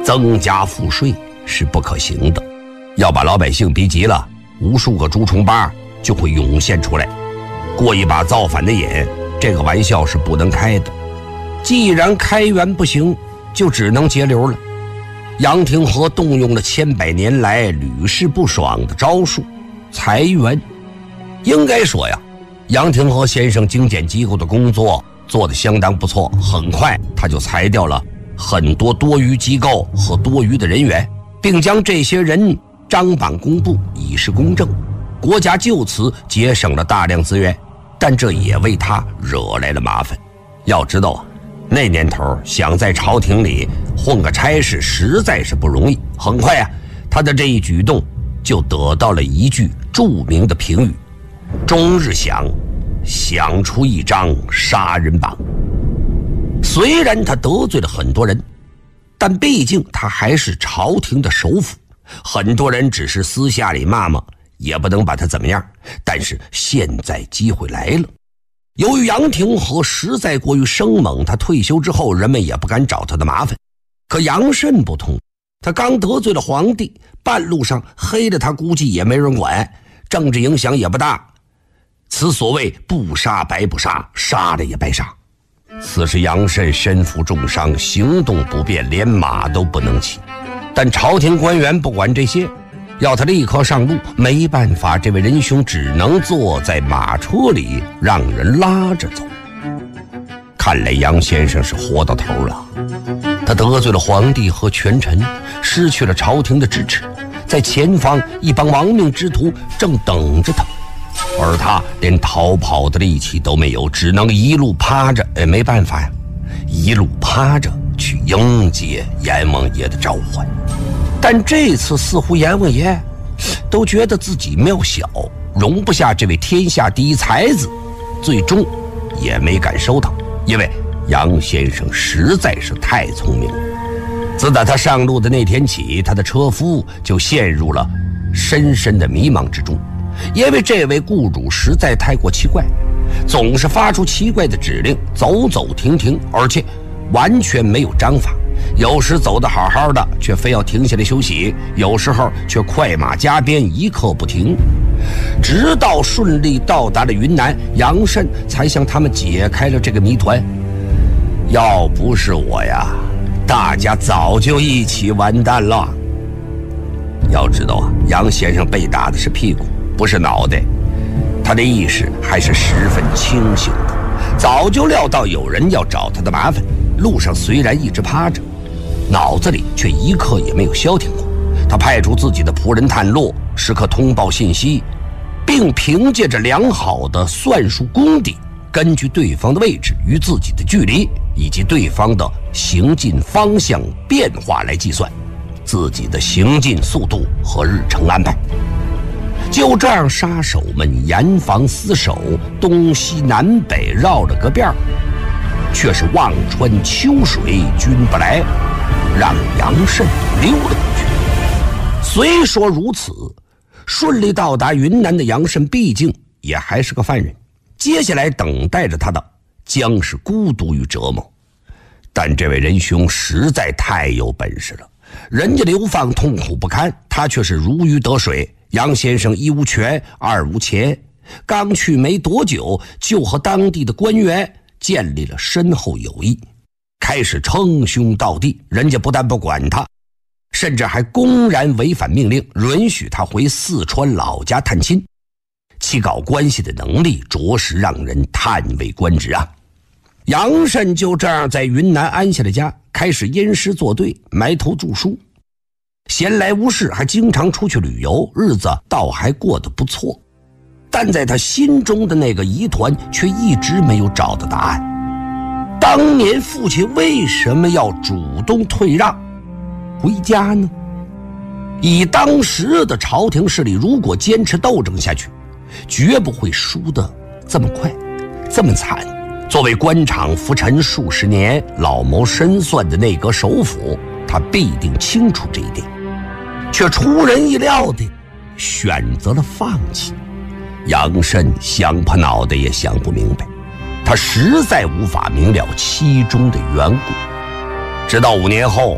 增加赋税是不可行的，要把老百姓逼急了，无数个蛀虫疤就会涌现出来。过一把造反的瘾，这个玩笑是不能开的。既然开源不行，就只能节流了。杨廷和动用了千百年来屡试不爽的招数，裁员。应该说呀，杨廷和先生精简机构的工作做得相当不错，很快他就裁掉了很多多余机构和多余的人员，并将这些人张榜公布，以示公正。国家就此节省了大量资源，但这也为他惹来了麻烦。要知道啊，那年头想在朝廷里混个差事实在是不容易。很快啊，他的这一举动就得到了一句著名的评语：终日想出一张杀人榜。虽然他得罪了很多人，但毕竟他还是朝廷的首辅，很多人只是私下里骂骂，也不能把他怎么样。但是现在机会来了，由于杨廷和实在过于生猛，他退休之后人们也不敢找他的麻烦。可杨慎不同，他刚得罪了皇帝，半路上黑了他估计也没人管，政治影响也不大。此所谓不杀白不杀，杀了也白杀。此时杨慎身负重伤，行动不便，连马都不能骑。但朝廷官员不管这些，要他立刻上路，没办法，这位仁兄只能坐在马车里让人拉着走。看来杨先生是活到头了，他得罪了皇帝和权臣，失去了朝廷的支持，在前方一帮亡命之徒正等着他，而他连逃跑的力气都没有，只能一路趴着。没办法呀，一路趴着去迎接阎王爷的召唤。但这次似乎阎王爷都觉得自己渺小，容不下这位天下第一才子，最终也没敢收他，因为杨先生实在是太聪明了。自打他上路的那天起，他的车夫就陷入了深深的迷茫之中，因为这位雇主实在太过奇怪，总是发出奇怪的指令，走走停停，而且完全没有章法。有时走得好好的，却非要停下来休息；有时候却快马加鞭，一刻不停。直到顺利到达了云南，杨慎才向他们解开了这个谜团。要不是我呀，大家早就一起完蛋了。要知道啊，杨先生被打的是屁股，不是脑袋，他的意识还是十分清醒的，早就料到有人要找他的麻烦。路上虽然一直趴着，脑子里却一刻也没有消停过。他派出自己的仆人探路，时刻通报信息，并凭借着良好的算术功底，根据对方的位置与自己的距离以及对方的行进方向变化来计算自己的行进速度和日程安排。就这样，杀手们严防死守，东西南北绕了个遍，却是望穿秋水君不来，让杨慎溜了过去。虽说如此，顺利到达云南的杨慎毕竟也还是个犯人，接下来等待着他的将是孤独与折磨。但这位仁兄实在太有本事了，人家流放痛苦不堪，他却是如鱼得水。杨先生一无权二无钱，刚去没多久就和当地的官员建立了深厚友谊，开始称兄道弟。人家不但不管他，甚至还公然违反命令，允许他回四川老家探亲，其搞关系的能力着实让人叹为观止啊。杨慎就这样在云南安下了家，开始吟诗作对，埋头著书，闲来无事，还经常出去旅游，日子倒还过得不错。但在他心中的那个疑团却一直没有找到答案。当年父亲为什么要主动退让回家呢？以当时的朝廷势力，如果坚持斗争下去，绝不会输得这么快这么惨。作为官场浮沉数十年、老谋深算的内阁首辅，他必定清楚这一点，却出人意料地选择了放弃。杨慎想破脑袋也想不明白，他实在无法明了其中的缘故。直到5年后，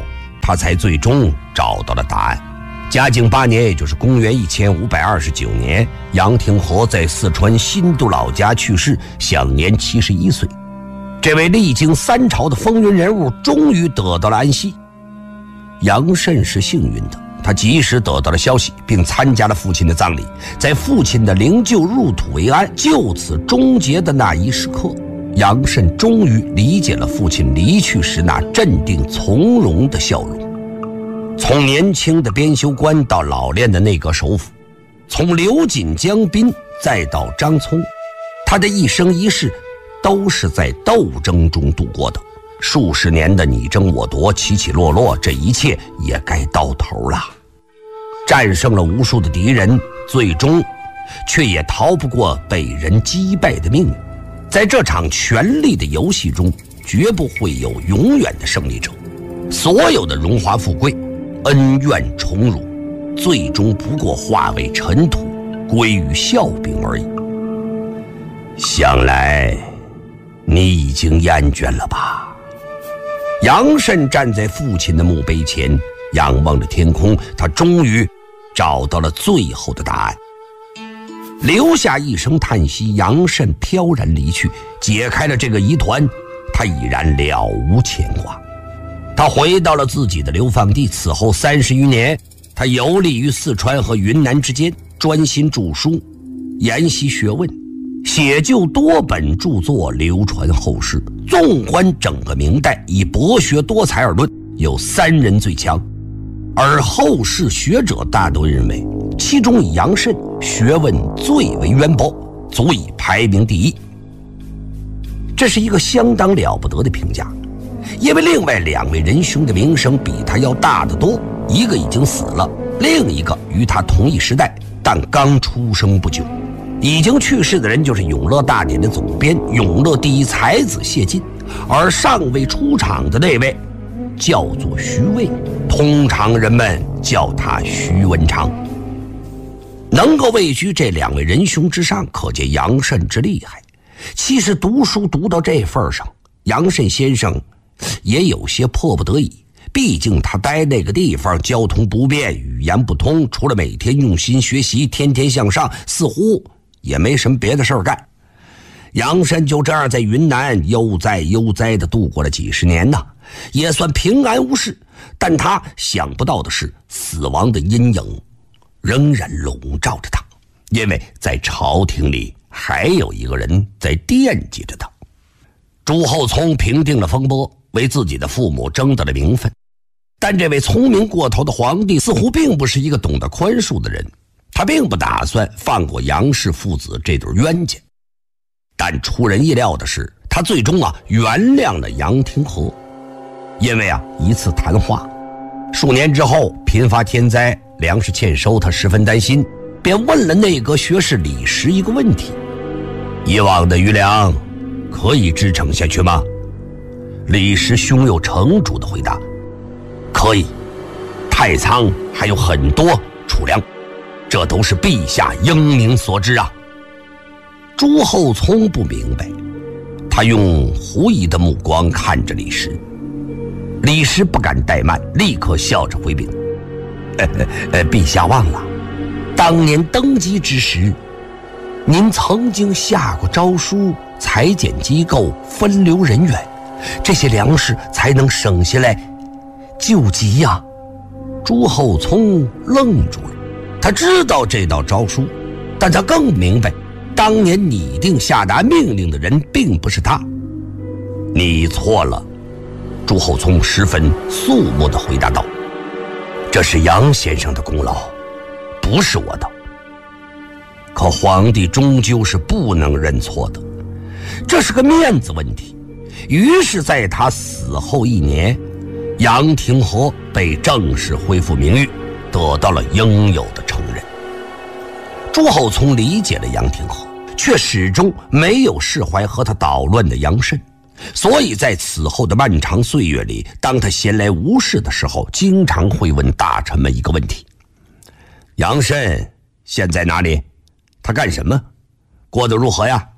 他才最终找到了答案。嘉靖8年，也就是公元1529年，杨廷和在四川新都老家去世，享年71岁。这位历经3朝的风云人物终于得到了安息。杨慎是幸运的，他及时得到了消息，并参加了父亲的葬礼。在父亲的灵柩入土为安，就此终结的那一时刻，杨慎终于理解了父亲离去时那镇定从容的笑容。从年轻的编修官到老练的内阁首辅，从刘瑾、江彬再到张聪，他的一生一世都是在斗争中度过的。数十年的你争我夺，起起落落，这一切也该到头了。战胜了无数的敌人，最终却也逃不过被人击败的命运。在这场权力的游戏中，绝不会有永远的胜利者。所有的荣华富贵、恩怨宠辱，最终不过化为尘土，归于笑柄而已。想来你已经厌倦了吧？杨慎站在父亲的墓碑前，仰望着天空，他终于找到了最后的答案。留下一声叹息，杨慎飘然离去，解开了这个疑团，他已然了无牵挂。他回到了自己的流放地，此后30余年，他游历于四川和云南之间，专心著书，研习学问，写就多本著作，流传后世。纵观整个明代，以博学多才而论，有3人最强，而后世学者大都认为，其中以杨慎学问最为渊博，足以排名第1。这是一个相当了不得的评价，因为另外2位仁兄的名声比他要大得多，一个已经死了，另一个与他同一时代，但刚出生不久。已经去世的人就是《永乐大典》的总编、永乐第一才子谢晋，而尚未出场的那位叫做徐渭，通常人们叫他徐文长。能够位居这2位仁兄之上，可见杨慎之厉害。其实读书读到这份上，杨慎先生也有些迫不得已，毕竟他待那个地方交通不便，语言不通，除了每天用心学习，天天向上，似乎也没什么别的事儿干。杨慎就这样在云南悠哉地度过了几十年呢，也算平安无事。但他想不到的是，死亡的阴影仍然笼罩着他，因为在朝廷里还有一个人在惦记着他。朱厚熜平定了风波，为自己的父母争得了名分，但这位聪明过头的皇帝似乎并不是一个懂得宽恕的人，他并不打算放过杨氏父子这对冤家。但出人意料的是，他最终原谅了杨廷和。因为一次谈话，数年之后频发天灾，粮食欠收，他十分担心，便问了内阁学士李时一个问题：以往的余粮可以支撑下去吗？李时胸有成竹地回答：可以，太仓还有很多储粮，这都是陛下英明所致啊。朱厚熜不明白，他用狐疑的目光看着李时。李时不敢怠慢，立刻笑着回禀：陛下忘了，当年登基之时，您曾经下过诏书，裁减机构，分流人员，这些粮食才能省下来救急呀。朱厚熜愣住了，他知道这道诏书，但他更明白，当年拟定下达命令的人并不是他。你错了，朱厚熜十分肃穆地回答道：这是杨先生的功劳，不是我的。可皇帝终究是不能认错的，这是个面子问题。于是在他死后1年，杨廷和被正式恢复名誉，得到了应有的承认。朱厚熜理解了杨廷和，却始终没有释怀和他捣乱的杨慎。所以在此后的漫长岁月里，当他闲来无事的时候，经常会问大臣们一个问题：杨慎现在哪里？他干什么？过得如何呀？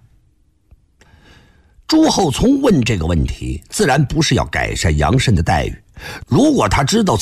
朱厚熜问这个问题，自然不是要改善杨慎的待遇。如果他知道